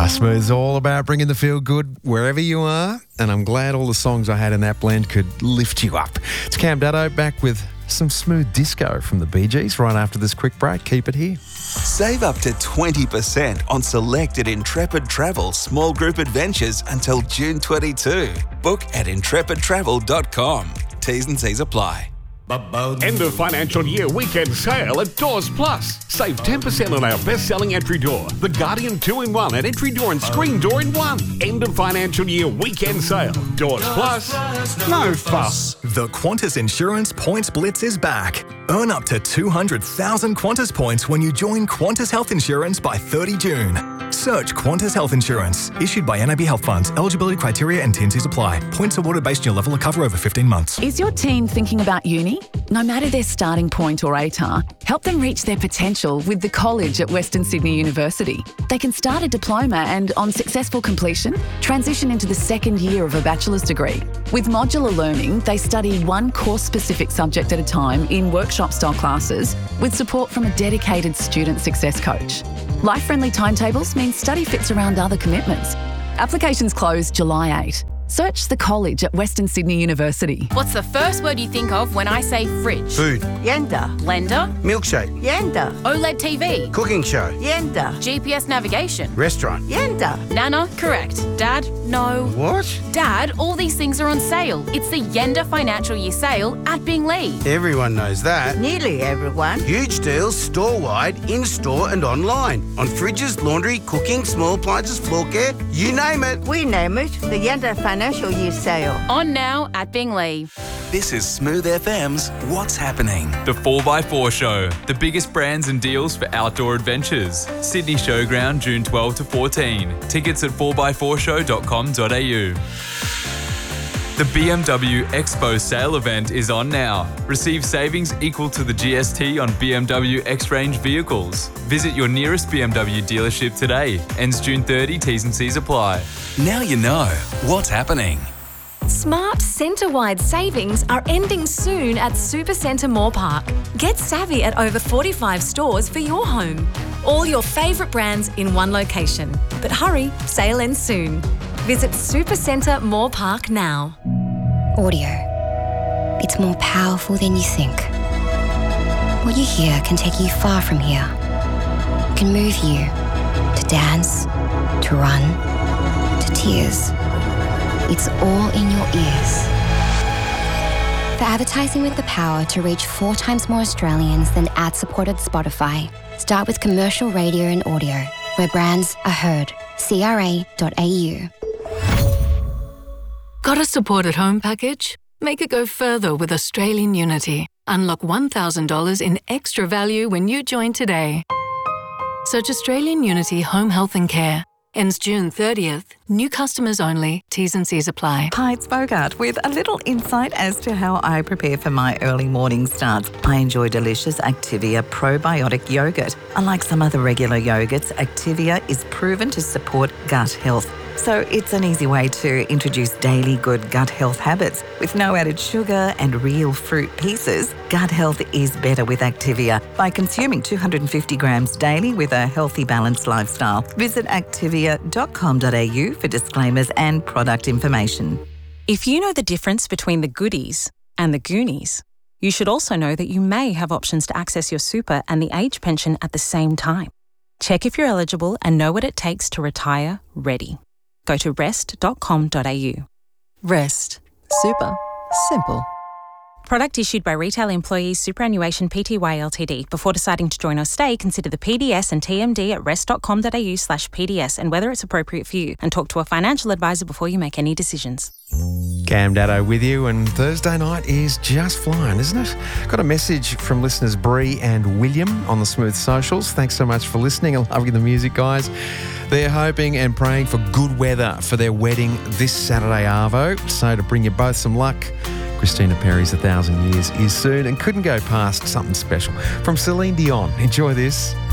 Smooth's all about bringing the feel good wherever you are, and I'm glad all the songs I had in that blend could lift you up. It's Cam Dado back with some smooth disco from the Bee Gees right after this quick break. Keep it here. Save up to 20% on selected Intrepid Travel small group adventures until June 22. Book at intrepidtravel.com. T's and C's apply. End of financial year weekend sale at Doors Plus. Save 10% on our best-selling entry door, the Guardian 2-in-1 and entry door and screen door in one. End of financial year weekend sale. Doors Plus. No fuss. The Qantas Insurance Points Blitz is back. Earn up to 200,000 Qantas points when you join Qantas Health Insurance by 30 June. Search Qantas Health Insurance. Issued by NAB Health Funds. Eligibility criteria and T&Cs apply. Points awarded based on your level of cover over 15 months. Is your teen thinking about uni? No matter their starting point or ATAR, help them reach their potential with the college at Western Sydney University. They can start a diploma and, on successful completion, transition into the second year of a bachelor's degree. With modular learning, they study one course-specific subject at a time in workshop-style classes with support from a dedicated student success coach. Life-friendly timetables mean study fits around other commitments. Applications close July 8. Search the college at Western Sydney University. What's the first word you think of when I say fridge? Food. Yenda. Blender? Milkshake. Yenda. OLED TV? Cooking show. Yenda. GPS navigation? Restaurant. Yenda. Nana? Correct. Dad? No. What? Dad, all these things are on sale. It's the Yenda Financial Year Sale at Binglee. Everyone knows that. Nearly everyone. Huge deals store-wide, in-store and online. On fridges, laundry, cooking, small appliances, floor care, you name it. We name it the Yenda Financial Year Sale. On now at Binglee. This is Smooth FM's What's Happening. The 4x4 Show, the biggest brands and deals for outdoor adventures. Sydney Showground, June 12 to 14. Tickets at 4x4show.com.au. The BMW Expo sale event is on now. Receive savings equal to the GST on BMW X-Range vehicles. Visit your nearest BMW dealership today. Ends June 30, T's and C's apply. Now you know what's happening. Smart centre-wide savings are ending soon at Supercentre Moore Park. Get savvy at over 45 stores for your home. All your favourite brands in one location. But hurry, sale ends soon. Visit Supercentre Moore Park now. Audio. It's more powerful than you think. What you hear can take you far from here. It can move you to dance, to run, to tears. It's all in your ears. For advertising with the power to reach 4 times more Australians than ad-supported Spotify, start with commercial radio and audio, where brands are heard. CRA.au. Got a supported home package? Make it go further with Australian Unity. Unlock $1,000 in extra value when you join today. Search Australian Unity Home Health and Care. Ends June 30th. New customers only. T's and C's apply. Hi, it's Bogart with a little insight as to how I prepare for my early morning starts. I enjoy delicious Activia probiotic yogurt. Unlike some other regular yogurts, Activia is proven to support gut health. So it's an easy way to introduce daily good gut health habits. With no added sugar and real fruit pieces, gut health is better with Activia by consuming 250 grams daily with a healthy, balanced lifestyle. Visit activia.com.au for disclaimers and product information. If you know the difference between the goodies and the Goonies, you should also know that you may have options to access your super and the age pension at the same time. Check if you're eligible and know what it takes to retire ready. Go to rest.com.au. Rest. Super. Simple. Product issued by Retail Employees Superannuation Pty Ltd. Before deciding to join or stay, consider the PDS and TMD at rest.com.au/PDS and whether it's appropriate for you, and talk to a financial advisor before you make any decisions. Cam Dado with you, and Thursday night is just flying, isn't it? Got a message from listeners Bree and William on the Smooth socials. Thanks so much for listening. I love the music, guys. They're hoping and praying for good weather for their wedding this Saturday arvo. So to bring you both some luck, Christina Perry's 1,000 Years is soon and couldn't go past something special from Celine Dion. Enjoy this.